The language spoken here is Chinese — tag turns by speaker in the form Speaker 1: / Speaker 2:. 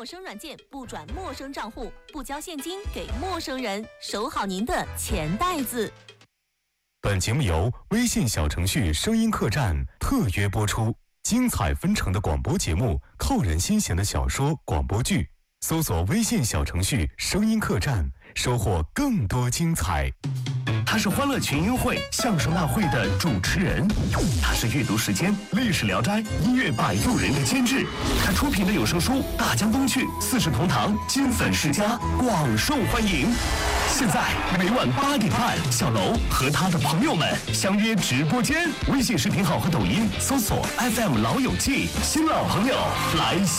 Speaker 1: 陌生软件不转陌生账户，不交现金给陌生人，守好您的钱袋子。
Speaker 2: 本节目由微信小程序声音客栈特约播出，精彩纷呈的广播节目，扣人心弦的小说、广播剧，搜索微信小程序声音客栈，收获更多精彩。
Speaker 3: 他是欢乐群英会相声大会的主持人，他是阅读时间历史聊斋音乐摆渡人的监制，他出品的有声书《大江东去》四世同堂金粉世家广受欢迎。现在每晚8点半，小楼和他的朋友们相约直播间，微信视频号和抖音搜索 FM 老友记，新老朋友来